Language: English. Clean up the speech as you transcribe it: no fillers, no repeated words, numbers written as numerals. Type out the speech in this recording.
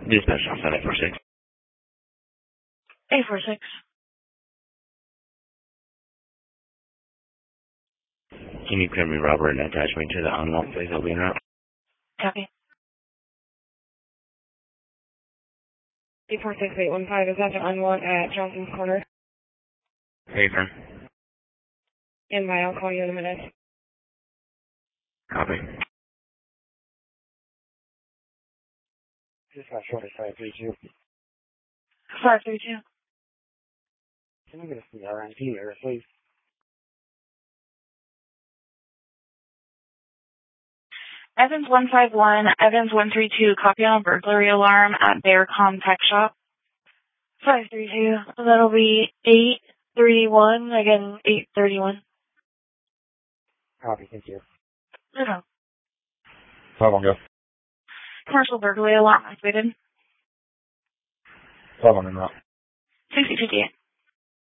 Dispatch outside 846. 846. Can you clear me, Robert, and attach me to the on-walk, please? I'll be in route. Copy. 846815 is after unwanted at Johnson's Corner. Paper. In my, I'll call you in a minute. Copy. Dispatch order 532. 532. Can I get a CRNP there, please? Evans 151, Evans 132, copy on burglary alarm at Bearcom Tech Shop. 532. That'll be 831, again, 831. Copy, thank you. No. How long ago? Commercial burglary alarm activated. How long in that? 6058.